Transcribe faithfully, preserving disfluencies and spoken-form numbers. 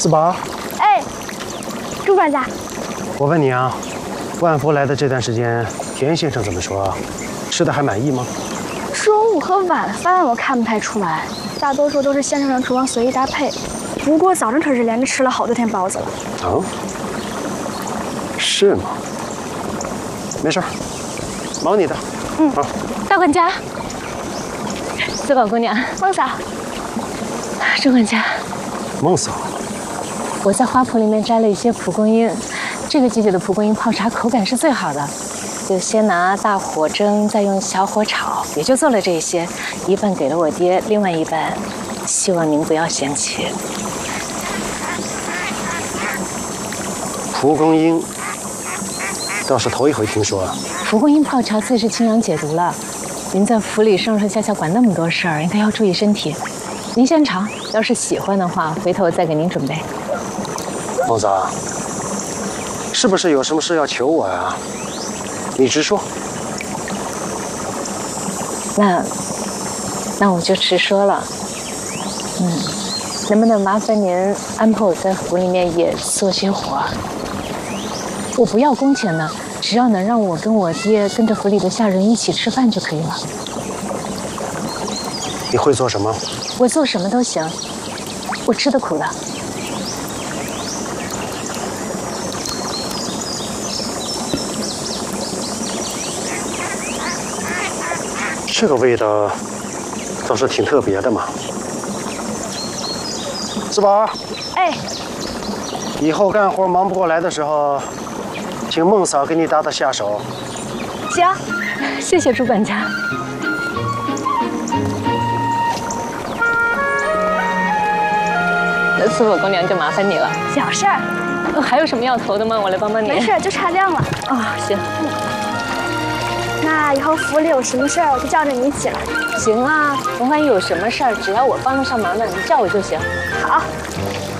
四宝， 哎，朱管家， 我问你啊，万福来的这段时间，田先生怎么说？吃的还满意吗？ 中午和晚饭我看不太出来，大多数都是先生让厨房随意搭配。不过早上可是连着吃了好多天包子了。 啊？是吗？没事儿，忙你的。 嗯。 啊， 大管家，四宝姑娘， 孟嫂， 朱管家， 孟嫂， 我在花圃里面摘了一些蒲公英，这个季节的蒲公英泡茶口感是最好的。就先拿大火蒸，再用小火炒，也就做了这些，一半给了我爹，另外一半，希望您不要嫌弃。 蒲公英倒是头一回听说。 蒲公英泡茶最是清凉解毒了。您在府里上上下下管那么多事儿，应该要注意身体。您先尝，要是喜欢的话，回头再给您准备。 孟嫂，是不是有什么事要求我呀？你直说。 那，那我就直说了。嗯，能不能麻烦您安排我在府里面也做些活？我不要工钱的，只要能让我跟我爹跟着府里的下人一起吃饭就可以了。 你会做什么？ 我做什么都行，我吃得苦的。 这个味道倒是挺特别的嘛。四宝， 哎， 以后干活忙不过来的时候，请孟嫂给你打打下手。 行， 谢谢朱管家。那四宝姑娘就麻烦你了。 小事儿。 哦，还有什么要投的吗？我来帮帮你。 没事，就差亮了。 哦，行。 嗯。那以后府里有什么事儿，我就叫着你一起来。 行啊，甭管有什么事儿，只要我帮得上忙的，你叫我就行。 好。